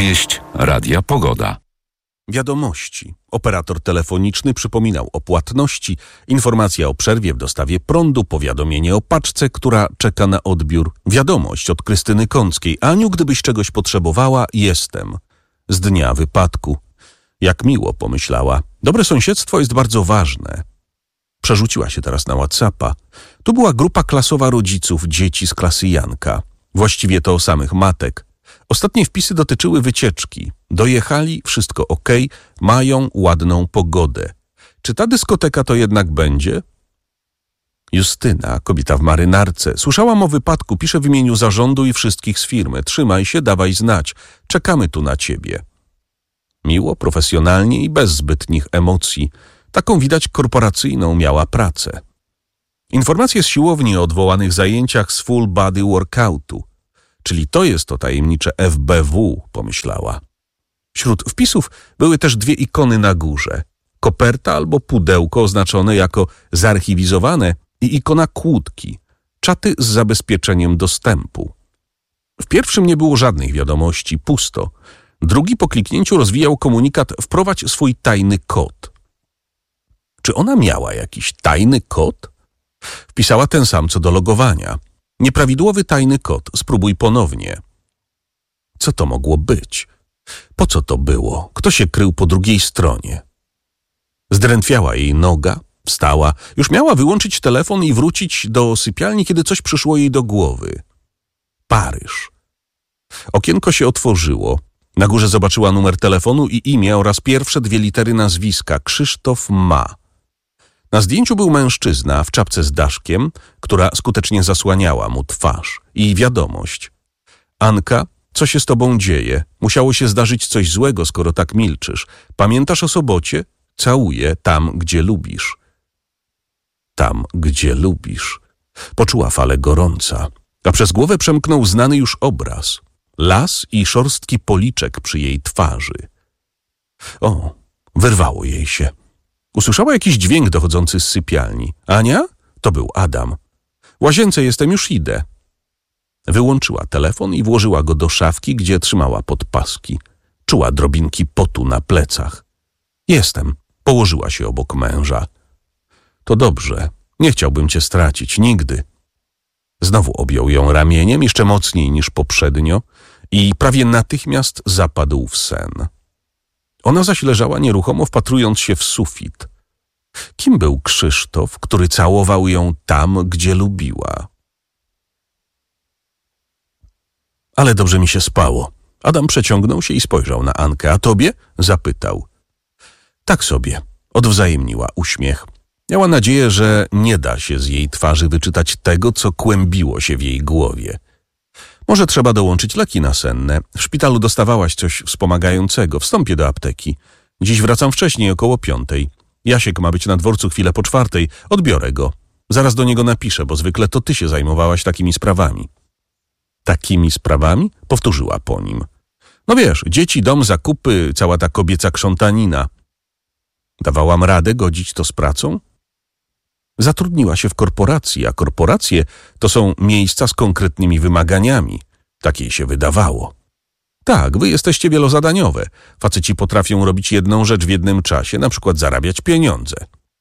Opowieść Radia Pogoda. Wiadomości. Operator telefoniczny przypominał o płatności, informacja o przerwie w dostawie prądu, powiadomienie o paczce, która czeka na odbiór. Wiadomość od Krystyny Kąckiej. Aniu, gdybyś czegoś potrzebowała, jestem. Z dnia wypadku. Jak miło, pomyślała. Dobre sąsiedztwo jest bardzo ważne. Przerzuciła się teraz na WhatsAppa. Tu była grupa klasowa rodziców dzieci z klasy Janka. Właściwie to samych matek. Ostatnie wpisy dotyczyły wycieczki. Dojechali, wszystko okej, mają ładną pogodę. Czy ta dyskoteka to jednak będzie? Justyna, kobieta w marynarce. Słyszałam o wypadku, piszę w imieniu zarządu i wszystkich z firmy. Trzymaj się, dawaj znać. Czekamy tu na ciebie. Miło, profesjonalnie i bez zbytnich emocji. Taką widać korporacyjną miała pracę. Informacje z siłowni o odwołanych zajęciach z full body workoutu. Czyli to jest to tajemnicze FBW, pomyślała. Wśród wpisów były też dwie ikony na górze. Koperta albo pudełko oznaczone jako zarchiwizowane i ikona kłódki. Czaty z zabezpieczeniem dostępu. W pierwszym nie było żadnych wiadomości, pusto. Drugi po kliknięciu rozwijał komunikat wprowadź swój tajny kod. Czy ona miała jakiś tajny kod? Wpisała ten sam co do logowania. Nieprawidłowy tajny kod, spróbuj ponownie. Co to mogło być? Po co to było? Kto się krył po drugiej stronie? Zdrętwiała jej noga, wstała, już miała wyłączyć telefon i wrócić do sypialni, kiedy coś przyszło jej do głowy. Paryż. Okienko się otworzyło. Na górze zobaczyła numer telefonu i imię oraz pierwsze dwie litery nazwiska. Krzysztof Ma. Na zdjęciu był mężczyzna w czapce z daszkiem, która skutecznie zasłaniała mu twarz. I wiadomość. Anka, co się z tobą dzieje? Musiało się zdarzyć coś złego, skoro tak milczysz. Pamiętasz o sobocie? Całuję tam, gdzie lubisz. Tam, gdzie lubisz. Poczuła falę gorąca, a przez głowę przemknął znany już obraz. Las i szorstki policzek przy jej twarzy. O, wyrwało jej się. Usłyszała jakiś dźwięk dochodzący z sypialni. Ania? To był Adam. W łazience jestem, już idę. Wyłączyła telefon i włożyła go do szafki, gdzie trzymała podpaski. Czuła drobinki potu na plecach. Jestem. Położyła się obok męża. To dobrze. Nie chciałbym cię stracić. Nigdy. Znowu objął ją ramieniem, jeszcze mocniej niż poprzednio i prawie natychmiast zapadł w sen. Ona zaś leżała nieruchomo, wpatrując się w sufit. Kim był Krzysztof, który całował ją tam, gdzie lubiła? Ale dobrze mi się spało. Adam przeciągnął się i spojrzał na Ankę. A tobie? Zapytał. Tak sobie. Odwzajemniła uśmiech. Miała nadzieję, że nie da się z jej twarzy wyczytać tego, co kłębiło się w jej głowie. Może trzeba dołączyć leki nasenne. W szpitalu dostawałaś coś wspomagającego. Wstąpię do apteki. Dziś wracam wcześniej, około 5. Jasiek ma być na dworcu chwilę po 4. Odbiorę go. Zaraz do niego napiszę, bo zwykle to ty się zajmowałaś takimi sprawami. Takimi sprawami? Powtórzyła po nim. No wiesz, dzieci, dom, zakupy, cała ta kobieca krzątanina. Dawałam radę godzić to z pracą? Zatrudniła się w korporacji, a korporacje to są miejsca z konkretnymi wymaganiami. Tak jej się wydawało. Tak, wy jesteście wielozadaniowe. Faceci potrafią robić jedną rzecz w jednym czasie, na przykład zarabiać pieniądze.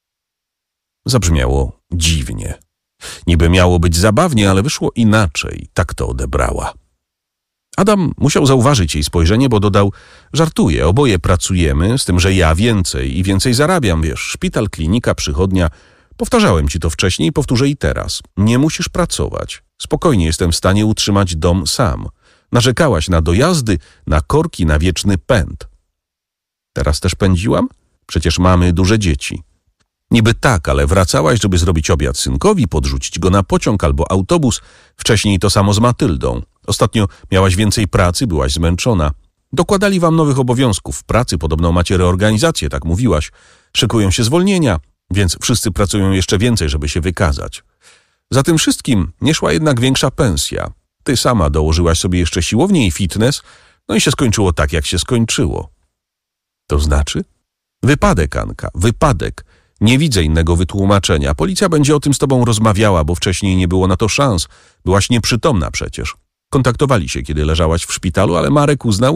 Zabrzmiało dziwnie. Niby miało być zabawnie, ale wyszło inaczej. Tak to odebrała. Adam musiał zauważyć jej spojrzenie, bo dodał, żartuję, oboje pracujemy, z tym, że ja więcej i więcej zarabiam, wiesz, szpital, klinika, przychodnia. Powtarzałem ci to wcześniej i powtórzę i teraz. Nie musisz pracować. Spokojnie jestem w stanie utrzymać dom sam. Narzekałaś na dojazdy, na korki, na wieczny pęd. Teraz też pędziłam? Przecież mamy duże dzieci. Niby tak, ale wracałaś, żeby zrobić obiad synkowi, podrzucić go na pociąg albo autobus. Wcześniej to samo z Matyldą. Ostatnio miałaś więcej pracy, byłaś zmęczona. Dokładali wam nowych obowiązków w pracy, podobno macie reorganizację, tak mówiłaś. Szykują się zwolnienia, więc wszyscy pracują jeszcze więcej, żeby się wykazać. Za tym wszystkim nie szła jednak większa pensja. Ty sama dołożyłaś sobie jeszcze siłownię i fitness, no i się skończyło tak, jak się skończyło. To znaczy? Wypadek, Anka, wypadek. Nie widzę innego wytłumaczenia. Policja będzie o tym z tobą rozmawiała, bo wcześniej nie było na to szans. Byłaś nieprzytomna przecież. Kontaktowali się, kiedy leżałaś w szpitalu, ale Marek uznał,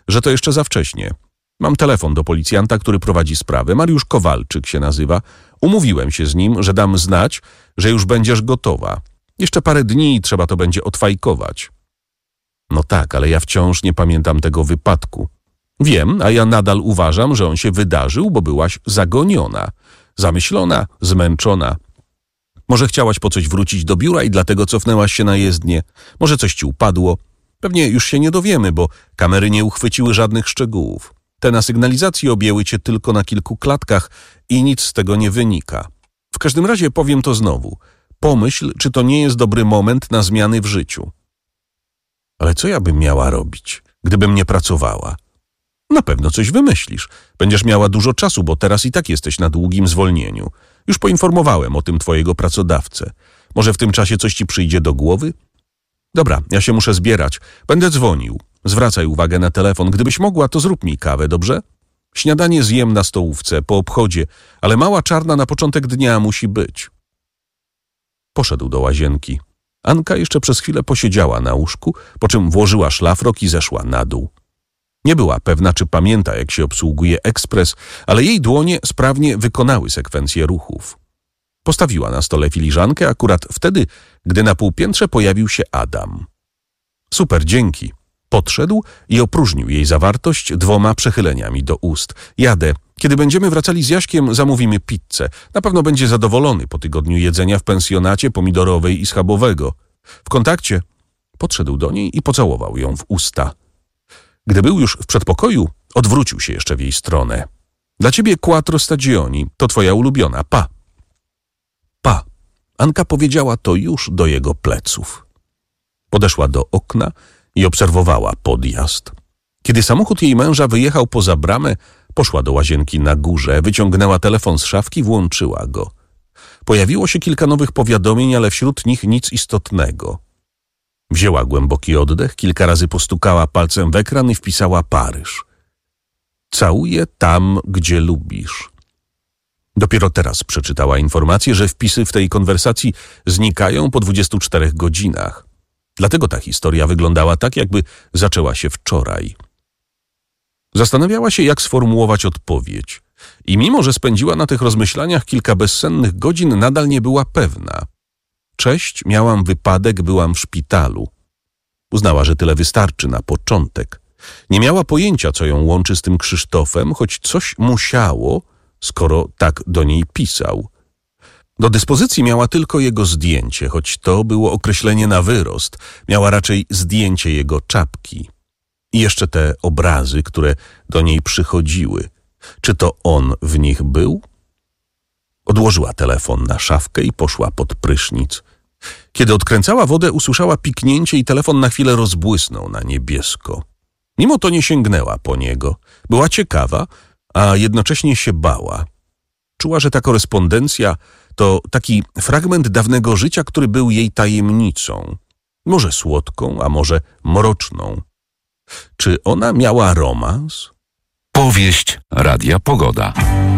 że to jeszcze za wcześnie. Mam telefon do policjanta, który prowadzi sprawę. Mariusz Kowalczyk się nazywa. Umówiłem się z nim, że dam znać, że już będziesz gotowa. Jeszcze parę dni i trzeba to będzie odfajkować. No tak, ale ja wciąż nie pamiętam tego wypadku. Wiem, a ja nadal uważam, że on się wydarzył, bo byłaś zagoniona, zamyślona, zmęczona. Może chciałaś po coś wrócić do biura i dlatego cofnęłaś się na jezdnię. Może coś ci upadło. Pewnie już się nie dowiemy, bo kamery nie uchwyciły żadnych szczegółów. Te na sygnalizacji objęły cię tylko na kilku klatkach i nic z tego nie wynika. W każdym razie powiem to znowu. Pomyśl, czy to nie jest dobry moment na zmiany w życiu. Ale co ja bym miała robić, gdybym nie pracowała? Na pewno coś wymyślisz. Będziesz miała dużo czasu, bo teraz i tak jesteś na długim zwolnieniu. Już poinformowałem o tym twojego pracodawcę. Może w tym czasie coś ci przyjdzie do głowy? Dobra, ja się muszę zbierać. Będę dzwonił. Zwracaj uwagę na telefon. Gdybyś mogła, to zrób mi kawę, dobrze? Śniadanie zjem na stołówce, po obchodzie, ale mała czarna na początek dnia musi być. Poszedł do łazienki. Anka jeszcze przez chwilę posiedziała na łóżku, po czym włożyła szlafrok i zeszła na dół. Nie była pewna, czy pamięta, jak się obsługuje ekspres, ale jej dłonie sprawnie wykonały sekwencję ruchów. Postawiła na stole filiżankę akurat wtedy, gdy na półpiętrze pojawił się Adam. Super, dzięki. Podszedł i opróżnił jej zawartość 2 przechyleniami do ust. Jadę. Kiedy będziemy wracali z Jaśkiem, zamówimy pizzę. Na pewno będzie zadowolony po tygodniu jedzenia w pensjonacie pomidorowej i schabowego. W kontakcie podszedł do niej i pocałował ją w usta. Gdy był już w przedpokoju, odwrócił się jeszcze w jej stronę. Dla ciebie quattro stagioni, to twoja ulubiona, pa. Pa. Anka powiedziała to już do jego pleców. Podeszła do okna i obserwowała podjazd. Kiedy samochód jej męża wyjechał poza bramę, poszła do łazienki na górze, wyciągnęła telefon z szafki, włączyła go. Pojawiło się kilka nowych powiadomień, ale wśród nich nic istotnego. Wzięła głęboki oddech, kilka razy postukała palcem w ekran i wpisała Paryż. Całuję tam, gdzie lubisz. Dopiero teraz przeczytała informację, że wpisy w tej konwersacji znikają po 24 godzinach. Dlatego ta historia wyglądała tak, jakby zaczęła się wczoraj. Zastanawiała się, jak sformułować odpowiedź. I mimo, że spędziła na tych rozmyślaniach kilka bezsennych godzin, nadal nie była pewna. Cześć, miałam wypadek, byłam w szpitalu. Uznała, że tyle wystarczy na początek. Nie miała pojęcia, co ją łączy z tym Krzysztofem, choć coś musiało, skoro tak do niej pisał. Do dyspozycji miała tylko jego zdjęcie, choć to było określenie na wyrost. Miała raczej zdjęcie jego czapki. I jeszcze te obrazy, które do niej przychodziły. Czy to on w nich był? Odłożyła telefon na szafkę i poszła pod prysznic. Kiedy odkręcała wodę, usłyszała piknięcie i telefon na chwilę rozbłysnął na niebiesko. Mimo to nie sięgnęła po niego. Była ciekawa, a jednocześnie się bała. Czuła, że ta korespondencja to taki fragment dawnego życia, który był jej tajemnicą. Może słodką, a może mroczną. Czy ona miała romans? Powieść Radia Pogoda.